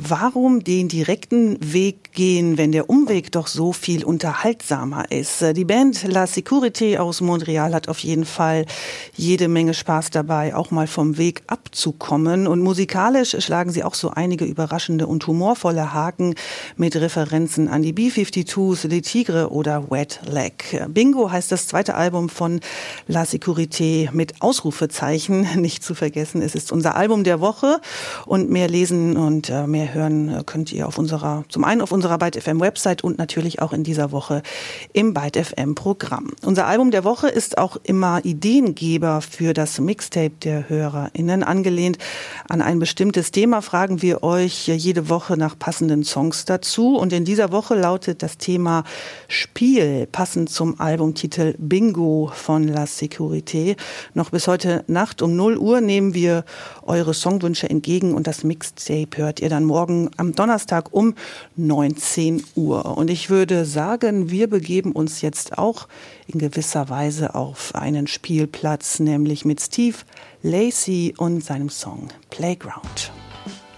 Warum den direkten Weg gehen, wenn der Umweg doch so viel unterhaltsamer ist? Die Band La Sécurité aus Montreal hat auf jeden Fall jede Menge Spaß dabei, auch mal vom Weg abzukommen. Und musikalisch schlagen sie auch so einige überraschende und humorvolle Haken mit Referenzen an die B-52s, Les Tigres oder Wet Leg. Bingo heißt das zweite Album von La Sécurité mit Ausrufezeichen. Nicht zu vergessen, es ist unser Album der Woche. Und mehr lesen und mehr hören könnt ihr zum einen auf unserer Byte FM Website und natürlich auch in dieser Woche im Byte FM Programm. Unser Album der Woche ist auch immer Ideengeber für das Mixtape der HörerInnen. Angelehnt an ein bestimmtes Thema fragen wir euch jede Woche nach passenden Songs dazu. Und in dieser Woche lautet das Thema Spiel, passend zum Albumtitel Bingo von La Sécurité. Noch bis heute Nacht um 0 Uhr nehmen wir eure Songwünsche entgegen und das Mixtape hört ihr dann morgen am Donnerstag um 19 Uhr. Und ich würde sagen, wir begeben uns jetzt auch in gewisser Weise auf einen Spielplatz, nämlich mit Steve Lacy und seinem Song Playground.